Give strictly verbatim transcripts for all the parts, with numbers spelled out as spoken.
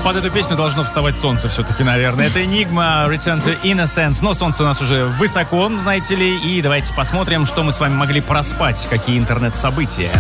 под эту песню должно вставать солнце все-таки, наверное. Это Enigma, Return to Innocence. Но солнце у нас уже высоко, знаете ли. И давайте посмотрим, что мы с вами могли проспать. Какие интернет-события.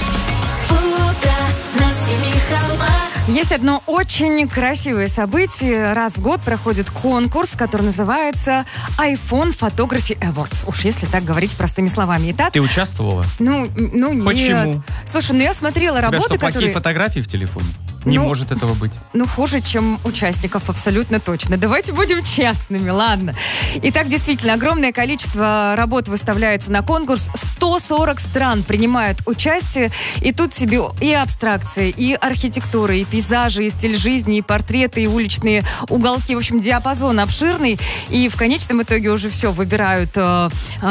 Есть одно очень красивое событие. Раз в год проходит конкурс, который называется iPhone Photography Awards. Уж если так говорить простыми словами. Итак, ты участвовала? Ну, ну нет. Почему? Слушай, ну я смотрела работы, что, которые... плохие фотографии в телефоне? Не ну, может этого быть. Ну, хуже, чем участников, абсолютно точно. Давайте будем честными, ладно. Итак, действительно, огромное количество работ выставляется на конкурс. сто сорок стран принимают участие. И тут себе и абстракции, и архитектура, и пейзажи, и стиль жизни, и портреты, и уличные уголки. В общем, диапазон обширный. И в конечном итоге уже все, выбирают э,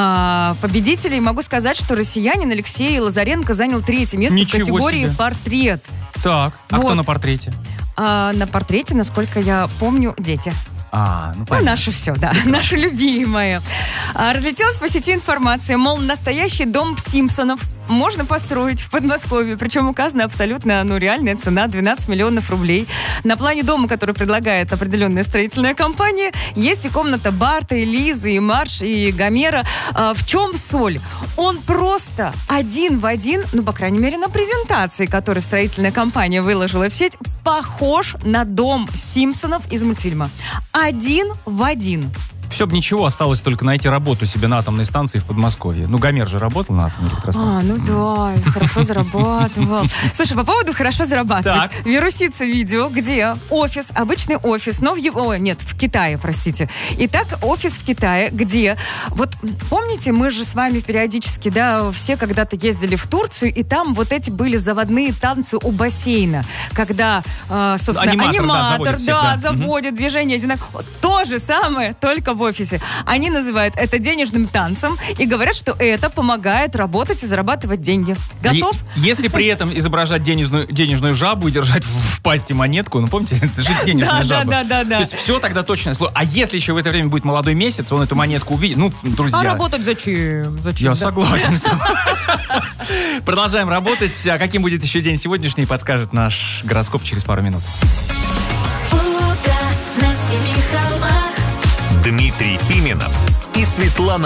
э, победителей. Могу сказать, что россиянин Алексей Лазаренко занял третье место Ничего в категории себе. «Портрет». Так, а вот. Кто на портрете? А, на портрете, насколько я помню, дети. А, ну Ну, понятно. наше все, да, наше любимое. А, разлетелась по сети информация, мол, настоящий дом Симпсонов можно построить в Подмосковье. Причем указана абсолютно, ну, реальная цена двенадцать миллионов рублей. На плане дома, который предлагает определенная строительная компания, есть и комната Барта, и Лизы, и Марш, и Гомера. А, в чем соль? Он просто один в один, ну, по крайней мере, на презентации, которую строительная компания выложила в сеть, похож на дом Симпсонов из мультфильма. Один в один. Все бы ничего, осталось только найти работу себе на атомной станции в Подмосковье. Ну, Гомер же работал на атомной электростанции. А, ну да, и хорошо зарабатывал. Слушай, по поводу хорошо зарабатывать. Так. Вирусится видео, где офис, обычный офис, но в его... О, нет, в Китае, простите. Итак, офис в Китае, где... Вот помните, мы же с вами периодически, да, все когда-то ездили в Турцию, и там вот эти были заводные танцы у бассейна, когда, э, собственно, Аниматор, да, аниматор, заводит да, всех, да. заводит движение одинаково. То же самое, только в офисе. Они называют это денежным танцем и говорят, что это помогает работать и зарабатывать деньги. Готов? Е- Если при этом изображать денежную, денежную жабу и держать в, в пасти монетку, ну помните, это же денежная Да, жаба. да, да, да. То есть все тогда точно. А если еще в это время будет молодой месяц, он эту монетку увидит, ну, друзья. А работать зачем? Зачем? Я да? согласен с тобой. Продолжаем работать. А каким будет еще день сегодняшний, подскажет наш гороскоп через пару минут. Дмитрий Пименов и Светлана